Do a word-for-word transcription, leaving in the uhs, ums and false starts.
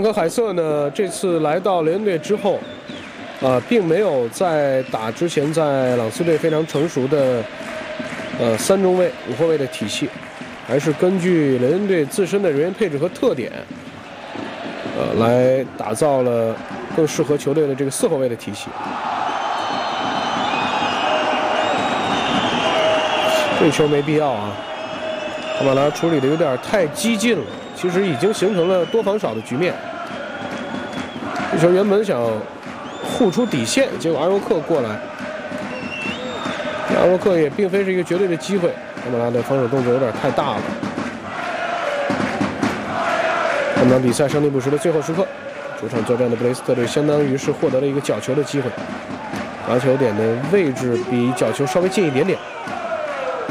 范克海瑟呢，这次来到雷恩队之后，啊、呃，并没有在打之前在朗斯队非常成熟的呃三中卫、五后卫的体系，还是根据雷恩队自身的人员配置和特点，呃，来打造了更适合球队的这个四后卫的体系。这球没必要啊，卡马拉处理的有点太激进了。 其实已经形成了多防少的局面。这球原本想护出底线，结果阿若克过来，阿若克也并非是一个绝对的机会。卡马拉的防守动作有点太大了。本场比赛胜利不时的最后时刻，主场作战的布雷斯特队相当于是获得了一个角球的机会，罚球点的位置比角球稍微近一点点。